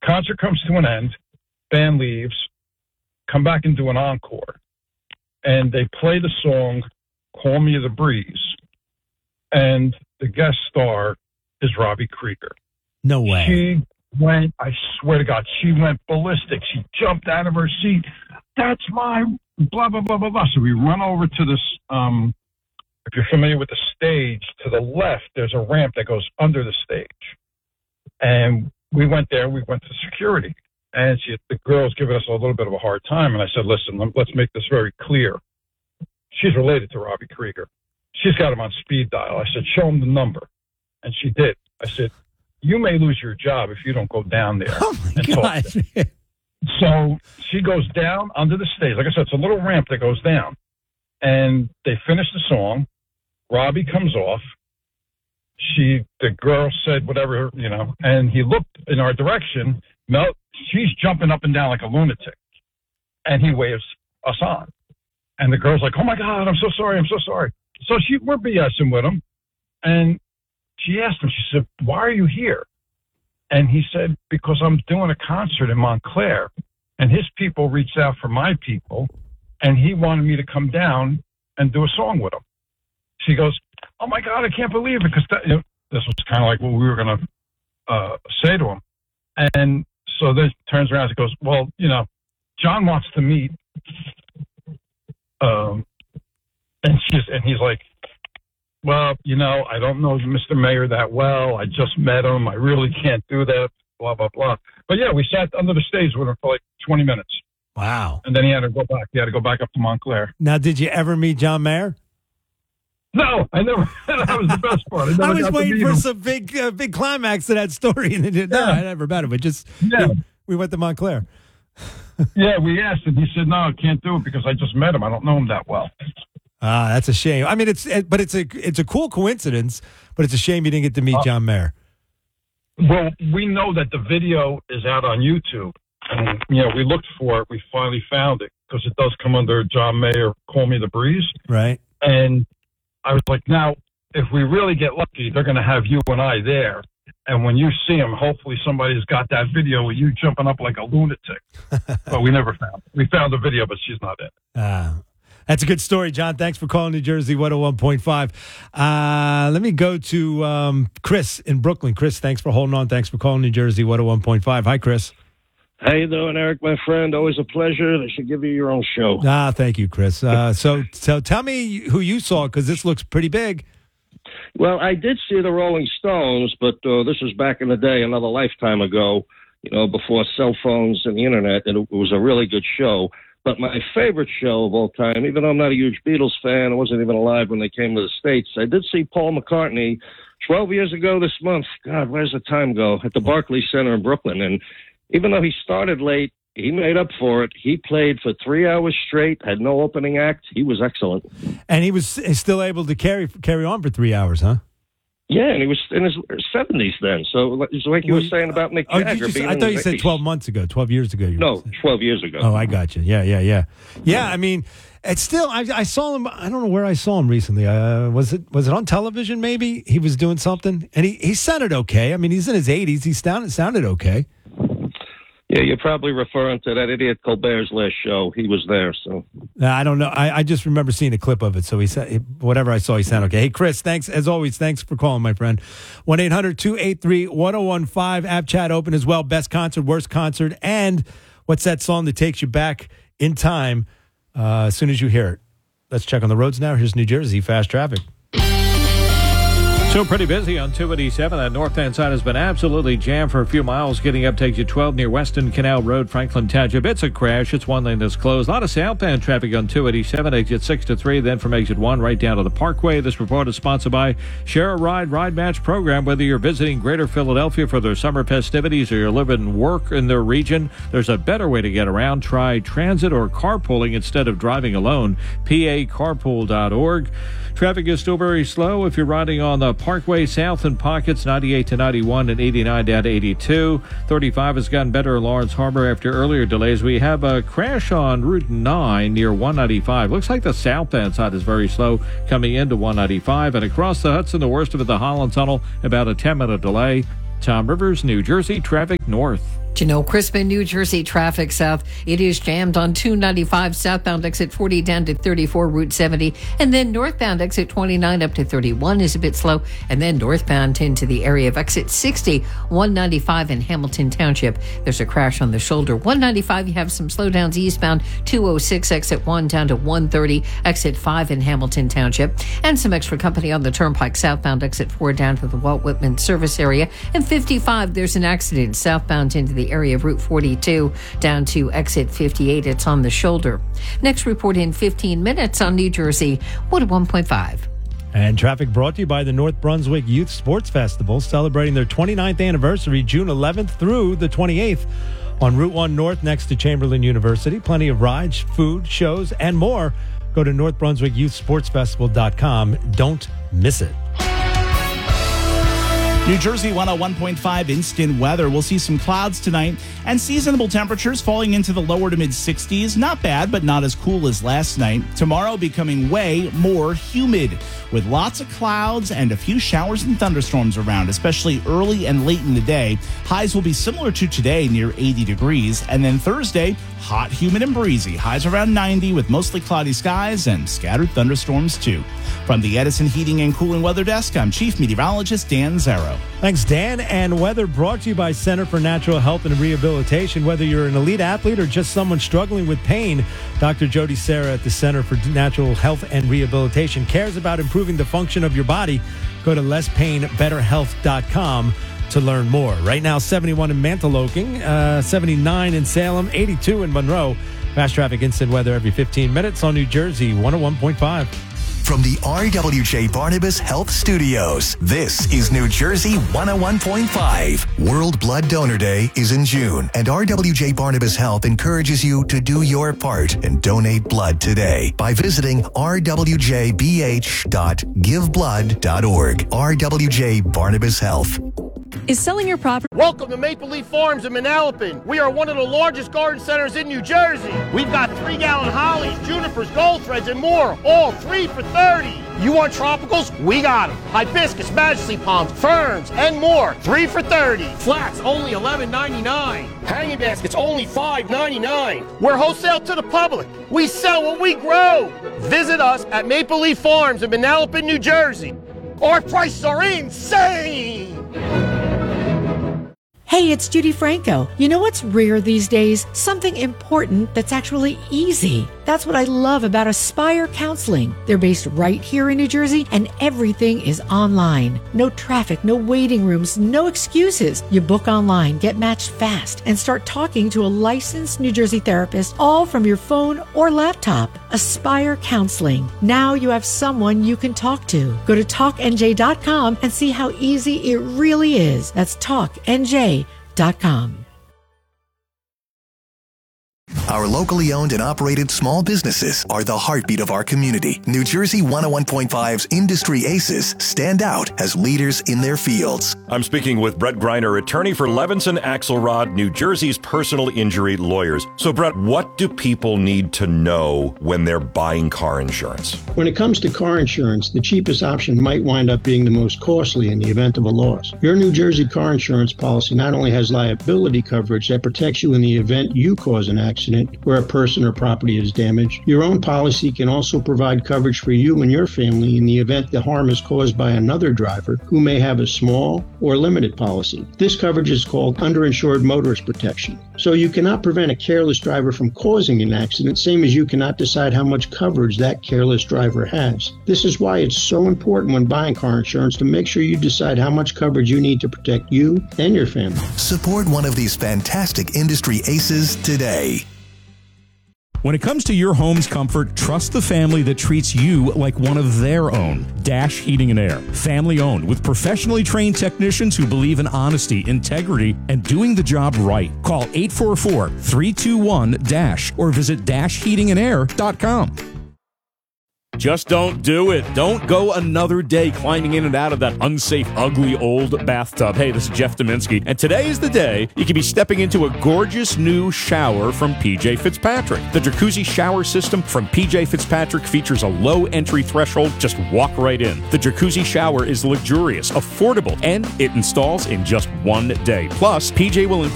Concert comes to an end, band leaves, come back and do an encore. And they play the song, Call Me the Breeze. And the guest star is Robbie Krieger. No way. She went, I swear to God, she went ballistic. She jumped out of her seat. That's my blah, blah, blah, blah, blah. So we run over to this, if you're familiar with the stage, to the left, there's a ramp that goes under the stage. And we went there. We went to security. And the girl's giving us a little bit of a hard time. And I said, listen, let's make this very clear. She's related to Robbie Krieger. She's got him on speed dial. I said, show him the number. And she did. I said, you may lose your job if you don't go down there. Oh, my God. So she goes down under the stage. Like I said, it's a little ramp that goes down. And they finish the song. Robbie comes off. The girl said whatever, and he looked in our direction. No, she's jumping up and down like a lunatic. And he waves us on. And the girl's like, oh, my God, I'm so sorry. I'm so sorry. So we're BSing with him. And she asked him, she said, why are you here? And he said, because I'm doing a concert in Montclair. And his people reached out for my people. And he wanted me to come down and do a song with him. She goes, oh, my God, I can't believe it. Because this was kind of like what we were going to say to him. And so then turns around and goes, well, John wants to meet. And he's like, well, I don't know Mr. Mayor that well. I just met him. I really can't do that, blah, blah, blah. But, yeah, we sat under the stage with him for like 20 minutes. Wow. And then he had to go back. He had to go back up to Montclair. Now, did you ever meet John Mayer? No, I never. That was the best part. I was waiting for some big climax to that story. And no, I never met him. But we went to Montclair. Yeah, we asked him. He said, no, I can't do it because I just met him. I don't know him that well. That's a shame. I mean, it's a cool coincidence, but it's a shame you didn't get to meet John Mayer. Well, we know that the video is out on YouTube, and we looked for it. We finally found it because it does come under John Mayer, Call Me the Breeze. Right. And I was like, now, if we really get lucky, they're going to have you and I there. And when you see him, hopefully somebody's got that video with you jumping up like a lunatic. But we never found it. We found the video, but she's not in. That's a good story, John. Thanks for calling New Jersey 101.5. Let me go to Chris in Brooklyn. Chris, thanks for holding on. Thanks for calling New Jersey 101.5. Hi, Chris. How you doing, Eric, my friend? Always a pleasure. They should give you your own show. Thank you, Chris. So tell me who you saw, because this looks pretty big. Well, I did see the Rolling Stones, but this was back in the day, another lifetime ago, before cell phones and the internet, and it was a really good show. But my favorite show of all time, even though I'm not a huge Beatles fan, I wasn't even alive when they came to the States, I did see Paul McCartney 12 years ago this month. God, where's the time go? At the Barclays Center in Brooklyn. And even though he started late, he made up for it. He played for 3 hours straight, had no opening act. He was excellent. And he was still able to carry on for 3 hours, huh? Yeah, and he was in his 70s then. So it's like you were saying about Mick Jagger. I thought you said 12 months ago, 12 years ago. No, 12 years ago. Oh, I got you. Yeah. I mean, it's still, I saw him, I don't know where I saw him recently. Was it on television maybe? He was doing something, and he sounded okay. I mean, he's in his 80s. He sounded okay. Yeah, you're probably referring to that idiot Colbert's last show. He was there, so. I don't know. I just remember seeing a clip of it, so he said, whatever I saw, he sounded okay. Hey, Chris, thanks, as always, thanks for calling, my friend. 1-800-283-1015, app chat open as well. Best concert, worst concert, and what's that song that takes you back in time as soon as you hear it? Let's check on the roads now. Here's New Jersey Fast Traffic. Still pretty busy on 287. That north-hand side has been absolutely jammed for a few miles. Getting up takes you 12 near Weston Canal Road, Franklin Township. It's a crash. It's one lane that's closed. A lot of southbound traffic on 287, exit 6 to 3, then from exit 1 right down to the Parkway. This report is sponsored by Share a Ride Match program. Whether you're visiting Greater Philadelphia for their summer festivities or you're living and work in their region, there's a better way to get around. Try transit or carpooling instead of driving alone. PACarpool.org. Traffic is still very slow if you're riding on the Parkway south in pockets, 98 to 91 and 89 down to 82. 35 has gotten better in Lawrence Harbor after earlier delays. We have a crash on Route 9 near 195. Looks like the southbound side is very slow coming into 195. And across the Hudson, the worst of it, the Holland Tunnel, about a 10-minute delay. Tom Rivers, New Jersey, traffic north. Janelle Crispin, New Jersey traffic south. It is jammed on 295 southbound exit 40 down to 34 Route 70. And then northbound exit 29 up to 31 is a bit slow. And then northbound into the area of exit 60, 195 in Hamilton Township. There's a crash on the shoulder. 195, you have some slowdowns eastbound. 206 exit 1 down to 130, exit 5 in Hamilton Township. And some extra company on the turnpike southbound exit 4 down to the Walt Whitman service area. And 55, there's an accident southbound into the area of Route 42 down to exit 58. It's on the shoulder. Next report in 15 minutes on New Jersey 101.5. And traffic brought to you by the North Brunswick Youth Sports Festival, celebrating their 29th anniversary June 11th through the 28th on Route 1 North next to Chamberlain University. Plenty of rides, food, shows, and more. Go to northbrunswickyouthsportsfestival.com. Don't miss it. New Jersey 101.5 instant weather. We'll see some clouds tonight and seasonable temperatures falling into the lower to mid 60s. Not bad, but not as cool as last night. Tomorrow becoming way more humid with lots of clouds and a few showers and thunderstorms around, especially early and late in the day. Highs will be similar to today, near 80 degrees. And then Thursday, hot, humid, and breezy. Highs around 90 with mostly cloudy skies and scattered thunderstorms too. From the Edison Heating and Cooling Weather Desk, I'm Chief Meteorologist Dan Zarrow. Thanks, Dan. And weather brought to you by Center for Natural Health and Rehabilitation. Whether you're an elite athlete or just someone struggling with pain, Dr. Jody Serra at the Center for Natural Health and Rehabilitation cares about improving the function of your body. Go to lesspainbetterhealth.com to learn more. Right now, 71 in Mantoloking, 79 in Salem, 82 in Monroe. Fast traffic instant weather every 15 minutes on New Jersey 101.5. From the RWJ Barnabas Health Studios, this is New Jersey 101.5. World Blood Donor Day is in June, and RWJ Barnabas Health encourages you to do your part and donate blood today by visiting rwjbh.giveblood.org. RWJ Barnabas Health. Is selling your property? Welcome to Maple Leaf Farms in Manalapan. We are one of the largest garden centers in New Jersey. We've got 3-gallon hollies, junipers, gold threads, and more, all 3 for $30. You want tropicals? We got them. Hibiscus, majesty palms, ferns, and more, 3 for $30. Flats, only $11.99. Hanging baskets, only $5.99. We're wholesale to the public. We sell what we grow. Visit us at Maple Leaf Farms in Manalapan, New Jersey. Our prices are insane. Hey, it's Judy Franco. You know what's rare these days? Something important that's actually easy. That's what I love about Aspire Counseling. They're based right here in New Jersey, and everything is online. No traffic, no waiting rooms, no excuses. You book online, get matched fast, and start talking to a licensed New Jersey therapist, all from your phone or laptop. Aspire Counseling. Now you have someone you can talk to. Go to talknj.com and see how easy it really is. That's talknj.com. Our locally owned and operated small businesses are the heartbeat of our community. New Jersey 101.5's Industry Aces stand out as leaders in their fields. I'm speaking with Brett Greiner, attorney for Levinson Axelrod, New Jersey's personal injury lawyers. So, Brett, what do people need to know when they're buying car insurance? When it comes to car insurance, the cheapest option might wind up being the most costly in the event of a loss. Your New Jersey car insurance policy not only has liability coverage that protects you in the event you cause an accident where a person or property is damaged, your own policy can also provide coverage for you and your family in the event the harm is caused by another driver who may have a small or limited policy. This coverage is called underinsured motorist protection. So you cannot prevent a careless driver from causing an accident, same as you cannot decide how much coverage that careless driver has. This is why it's so important when buying car insurance to make sure you decide how much coverage you need to protect you and your family. Support one of these fantastic industry aces today. When it comes to your home's comfort, trust the family that treats you like one of their own. Dash Heating and Air. Family owned with professionally trained technicians who believe in honesty, integrity, and doing the job right. Call 844-321-DASH or visit dashheatingandair.com. Just don't do it. Don't go another day climbing in and out of that unsafe, ugly, old bathtub. Hey, this is Jeff Dominski, and today is the day you can be stepping into a gorgeous new shower from PJ Fitzpatrick. The jacuzzi shower system from PJ Fitzpatrick features a low entry threshold. Just walk right in. The jacuzzi shower is luxurious, affordable, and it installs in just 1 day. Plus, PJ will